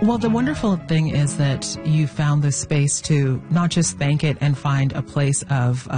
Well, the wonderful thing is that you found this space to not just thank it and find a place of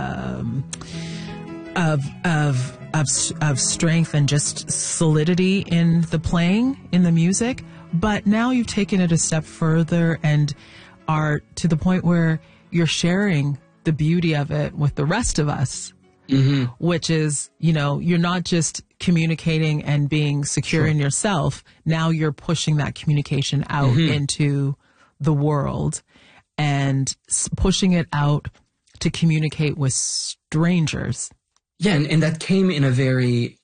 strength and just solidity in the playing, in the music, but now you've taken it a step further and are to the point where you're sharing the beauty of it with the rest of us. Mm-hmm. Which is, you're not just communicating and being secure in yourself. Now you're pushing that communication out into the world and pushing it out to communicate with strangers. Yeah, and that came in a very,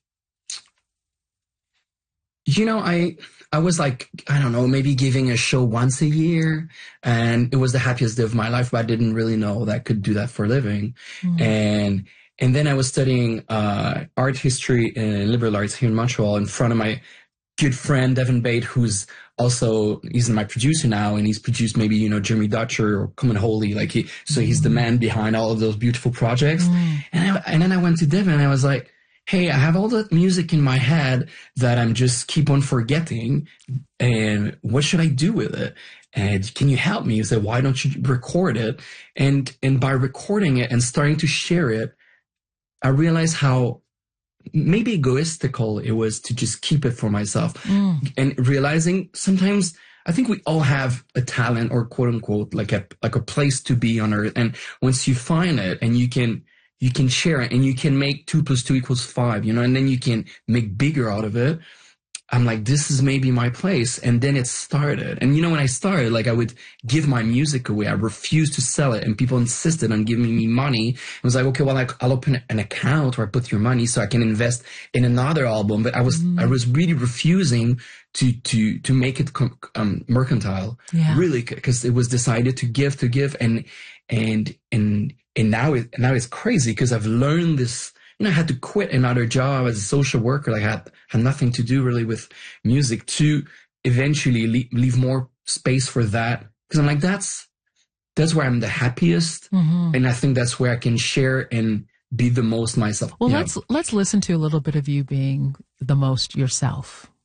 I was like, I don't know, maybe giving a show once a year, and it was the happiest day of my life, but I didn't really know that I could do that for a living. Mm. And then I was studying art history and liberal arts here in Montreal in front of my good friend, Devin Bate, he's my producer now, and he's produced maybe, Jeremy Dutcher or Come and Holy, he's the man behind all of those beautiful projects. Mm. And then I went to Devin and I was like, hey, I have all that music in my head that I'm just keep on forgetting, and what should I do with it? And can you help me? He said, why don't you record it? And by recording it and starting to share it, I realized how maybe egoistical it was to just keep it for myself. And realizing sometimes I think we all have a talent, or quote unquote, like a place to be on earth. And once you find it and you can share it and you can make 2 + 2 = 5, and then you can make bigger out of it. I'm like, this is maybe my place. And then it started. And when I started, I would give my music away. I refused to sell it. And people insisted on giving me money. It was like, okay, well, I'll open an account where I put your money so I can invest in another album. But I was really refusing to make it mercantile. Yeah. Really, because it was decided to give. And now it's crazy because I've learned this. I had to quit another job as a social worker. I had nothing to do really with music to eventually leave more space for that. Because I'm like, that's where I'm the happiest. Mm-hmm. And I think that's where I can share and be the most myself. Well, let's listen to a little bit of you being the most yourself.